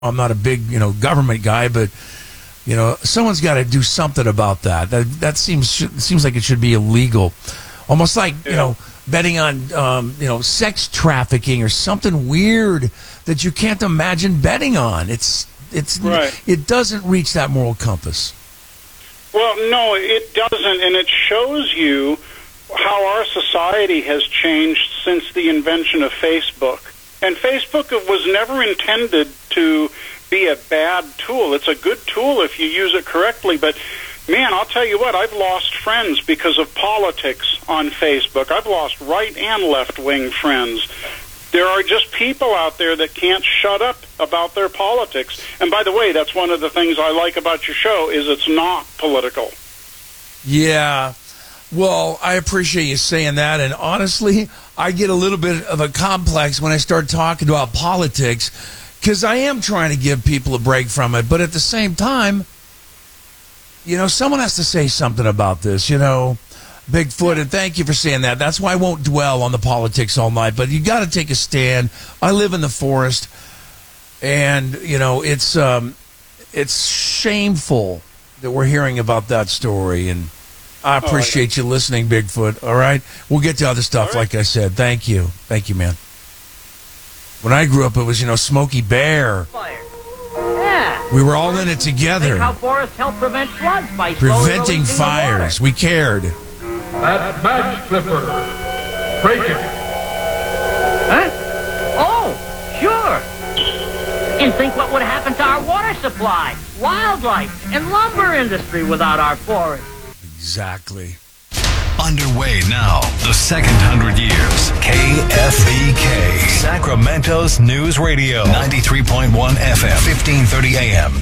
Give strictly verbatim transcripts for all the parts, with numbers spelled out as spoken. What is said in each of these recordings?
I'm not a big, you know, government guy, but, you know, someone's got to do something about that. That that seems seems like it should be illegal. Almost like, you know, betting on, um, you know, sex trafficking or something weird that you can't imagine betting on. It's it's right. It doesn't reach that moral compass. Well, no, it doesn't, and it shows you how our society has changed since the invention of Facebook. And Facebook was never intended to be a bad tool. It's a good tool if you use it correctly. But, man, I'll tell you what, I've lost friends because of politics on Facebook. I've lost right and left-wing friends. There are just people out there that can't shut up about their politics. And, by the way, that's one of the things I like about your show is it's not political. Yeah. Well, I appreciate you saying that, and honestly, I get a little bit of a complex when I start talking about politics, because I am trying to give people a break from it, but at the same time, you know, someone has to say something about this, you know, Bigfoot, and thank you for saying that. That's why I won't dwell on the politics all night, but you got to take a stand. I live in the forest, and, you know, it's um, it's shameful that we're hearing about that story, and I appreciate you listening, Bigfoot. All right? We'll get to other stuff, like I said. Thank you. Thank you, man. When I grew up, it was, you know, Smokey Bear. Fire. Yeah. We were all in it together. How forests help prevent floods by preventing fires. We cared. That match flipper. Break it. Huh? Oh, sure. And think what would happen to our water supply, wildlife, and lumber industry without our forests. Exactly. Underway now, the second hundred years. K F B K, Sacramento's News Radio, ninety-three point one F M, fifteen thirty A M.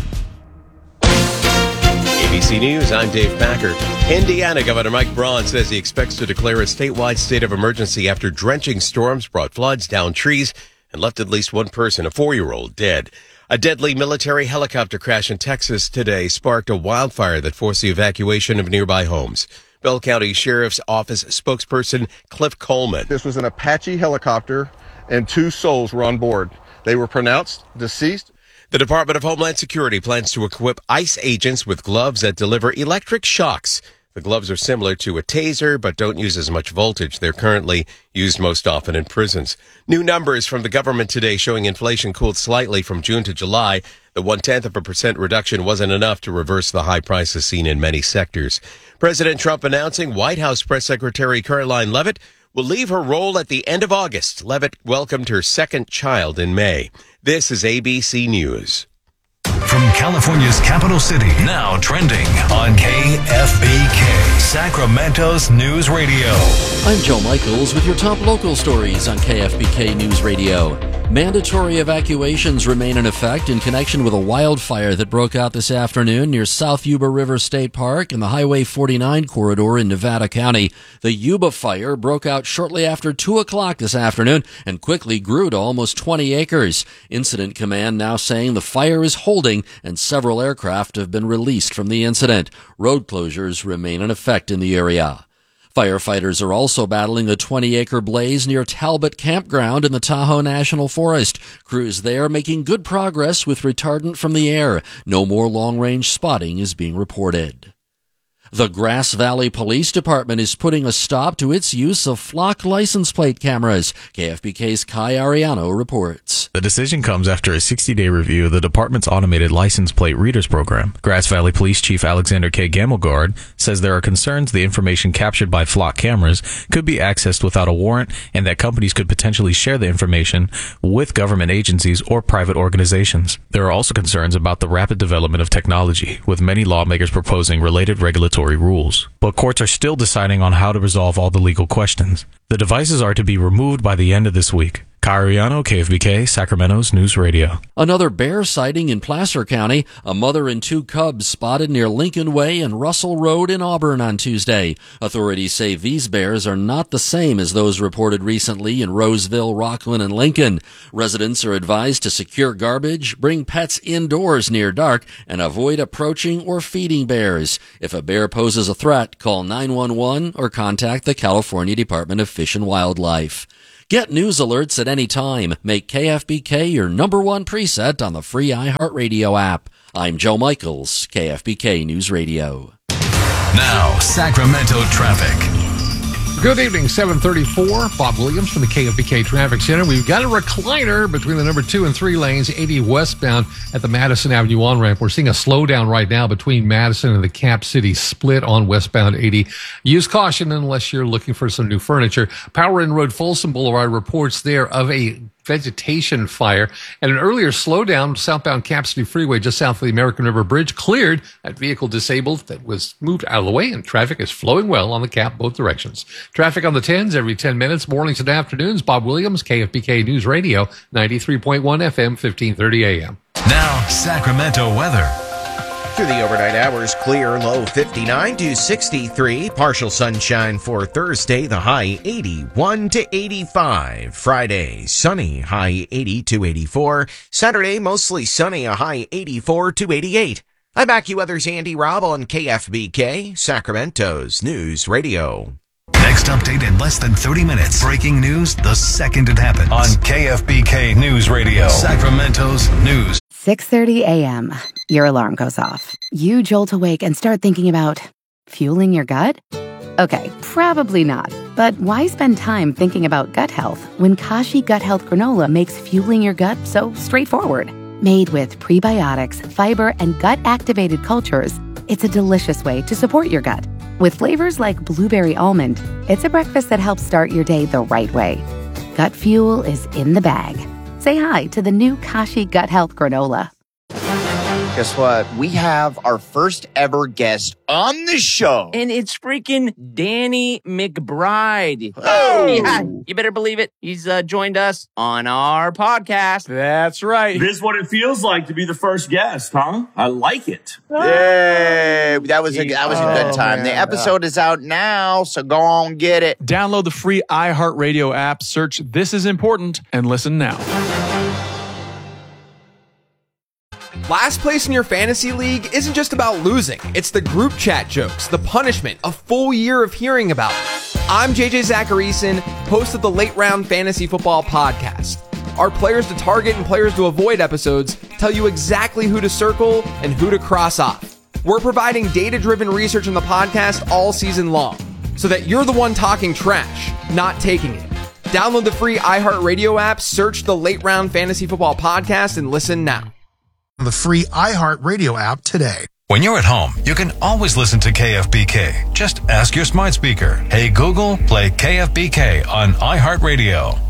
A B C News, I'm Dave Packer. Indiana Governor Mike Braun says he expects to declare a statewide state of emergency after drenching storms brought floods, downed trees, and left at least one person, a four-year-old, dead. A deadly military helicopter crash in Texas today sparked a wildfire that forced the evacuation of nearby homes. Bell County Sheriff's Office spokesperson Cliff Coleman. This was an Apache helicopter, and two souls were on board. They were pronounced deceased. The Department of Homeland Security plans to equip ICE agents with gloves that deliver electric shocks. The gloves are similar to a taser, but don't use as much voltage. They're currently used most often in prisons. New numbers from the government today showing inflation cooled slightly from June to July. The one-tenth of a percent reduction wasn't enough to reverse the high prices seen in many sectors. President Trump announcing White House Press Secretary Caroline Leavitt will leave her role at the end of August. Leavitt welcomed her second child in May. This is A B C News. From California's capital city, now trending on K F B K, Sacramento's News Radio. I'm Joe Michaels with your top local stories on K F B K News Radio. Mandatory evacuations remain in effect in connection with a wildfire that broke out this afternoon near South Yuba River State Park and the Highway forty-nine corridor in Nevada County. The Yuba fire broke out shortly after two o'clock this afternoon and quickly grew to almost twenty acres. Incident Command now saying the fire is holding and several aircraft have been released from the incident. Road closures remain in effect in the area. Firefighters are also battling a twenty-acre blaze near Talbot Campground in the Tahoe National Forest. Crews there making good progress with retardant from the air. No more long-range spotting is being reported. The Grass Valley Police Department is putting a stop to its use of flock license plate cameras. K F B K's Kai Ariano reports. The decision comes after a sixty-day review of the department's automated license plate readers program. Grass Valley Police Chief Alexander K. Gamelgard says there are concerns the information captured by flock cameras could be accessed without a warrant and that companies could potentially share the information with government agencies or private organizations. There are also concerns about the rapid development of technology, with many lawmakers proposing related regulatory rules. But courts are still deciding on how to resolve all the legal questions. The devices are to be removed by the end of this week. Cariano, K F B K, Sacramento's News Radio. Another bear sighting in Placer County. A mother and two cubs spotted near Lincoln Way and Russell Road in Auburn on Tuesday. Authorities say these bears are not the same as those reported recently in Roseville, Rockland, and Lincoln. Residents are advised to secure garbage, bring pets indoors near dark, and avoid approaching or feeding bears. If a bear poses a threat, call nine one one or contact the California Department of Fish and Wildlife. Get news alerts at any time. Make K F B K your number one preset on the free iHeartRadio app. I'm Joe Michaels, K F B K News Radio. Now, Sacramento traffic. Good evening, seven thirty-four. Bob Williams from the K F B K Traffic Center. We've got a recliner between the number two and three lanes, eighty westbound at the Madison Avenue on-ramp. We're seeing a slowdown right now between Madison and the Cap City split on westbound eighty. Use caution unless you're looking for some new furniture. Power Inn Road, Folsom Boulevard reports there of a vegetation fire and an earlier slowdown southbound Cap City Freeway just south of the American River Bridge cleared. That vehicle disabled that was moved out of the way, and traffic is flowing well on the Cap both directions. Traffic on the tens every ten minutes, mornings and afternoons. Bob Williams, K F B K News Radio, ninety-three point one F M, fifteen thirty A M. Now, Sacramento weather. Through the overnight hours, clear, low fifty-nine to sixty-three. Partial sunshine for Thursday, the high eighty-one to eighty-five. Friday, sunny, high eighty to eighty-four. Saturday, mostly sunny, a high eighty-four to eighty-eight. I'm AccuWeather's Andy Robb on K F B K, Sacramento's News Radio. Next update in less than thirty minutes. Breaking news the second it happens on K F B K News Radio, Sacramento's News. six thirty a.m. Your alarm goes off. You jolt awake and start thinking about fueling your gut? Okay, probably not. But why spend time thinking about gut health when Kashi Gut Health Granola makes fueling your gut so straightforward? Made with prebiotics, fiber, and gut-activated cultures, it's a delicious way to support your gut. With flavors like blueberry almond, it's a breakfast that helps start your day the right way. Gut fuel is in the bag. Say hi to the new Kashi Gut Health Granola. Guess what? We have our first ever guest on the show. And it's freaking Danny McBride. Oh! Yeah, you better believe it. He's uh, joined us on our podcast. That's right. This is what it feels like to be the first guest, huh? I like it. Yay! That was a, that was a good time. Oh, the episode is out now, so go on, get it. Download the free iHeartRadio app, search This Is Important, and listen now. Last place in your fantasy league isn't just about losing. It's the group chat jokes, the punishment, a full year of hearing about it. I'm J J Zacharyson, host of the Late Round Fantasy Football Podcast. Our Players to Target and Players to Avoid episodes tell you exactly who to circle and who to cross off. We're providing data-driven research in the podcast all season long, so that you're the one talking trash, not taking it. Download the free iHeartRadio app, search the Late Round Fantasy Football Podcast, and listen now. The free iHeartRadio app today. When you're at home, you can always listen to K F B K. Just ask your smart speaker, "Hey Google, play K F B K on iHeartRadio."